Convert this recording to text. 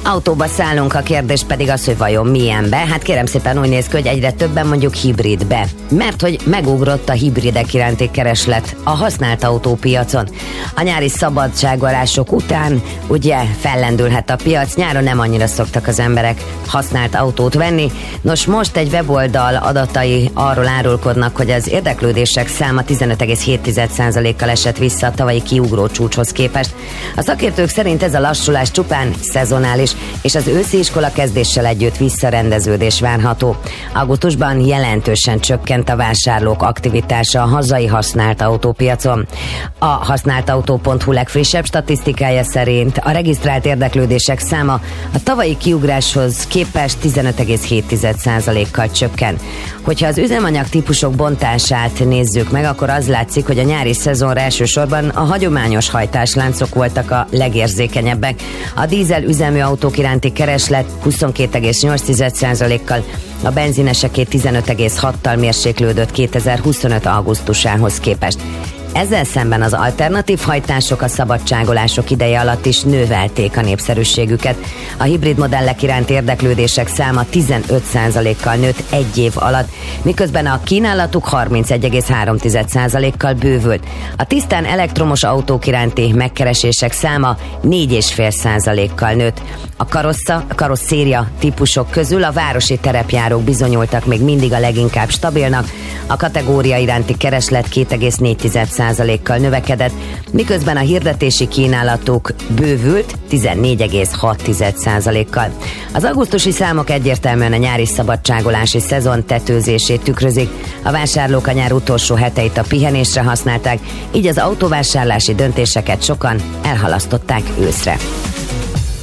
Autóba szállunk, a kérdés pedig az, hogy vajon milyenbe. Hát kérem szépen úgy néz ki, hogy egyre többen mondjuk hibridbe. Mert hogy megugrott a hibridek iránti kereslet a használt autópiacon. A nyári szabadságvarások után ugye fellendülhet a piac, nyáron nem annyira szoktak az emberek használt autót venni. Nos, most egy weboldal adatai arról árulkodnak, hogy az érdeklődések száma 15,7%-kal esett vissza a tavalyi kiugró csúcshoz képest. A szakértők szerint ez a lassulás csupán szezonális, és az őszi iskola kezdéssel együtt visszarendeződés várható. Augusztusban jelentősen csökkent a vásárlók aktivitása a hazai használt autópiacon. A használtautó.hu legfrissebb statisztikája szerint a regisztrált érdeklődések száma a tavalyi kiugráshoz képest 15,7%-kal csökken. Hogyha az üzemanyag típusok bontását nézzük meg, akkor az látszik, hogy a nyári szezonra elsősorban a hagyományos hajtásláncok voltak a legérzékenyebbek. A dízel üzemű autók iránti kereslet 22,8%-kal, a benzineseké 15,6-tal mérséklődött 2025. augusztusához képest. Ezzel szemben az alternatív hajtások a szabadságolások ideje alatt is növelték a népszerűségüket. A hibrid modellek iránt érdeklődések száma 15%-kal nőtt egy év alatt, miközben a kínálatuk 31,3%-kal bővült. A tisztán elektromos autók iránti megkeresések száma 4,5%-kal nőtt. A karosszéria típusok közül a városi terepjárók bizonyultak még mindig a leginkább stabilnak, a kategória iránti kereslet 2,4%-kal növekedett, miközben a hirdetési kínálatuk bővült 14,6%-kal. Az augusztusi számok egyértelműen a nyári szabadságolási szezon tetőzését tükrözik. A vásárlók a nyár utolsó heteit a pihenésre használták, így az autóvásárlási döntéseket sokan elhalasztották őszre.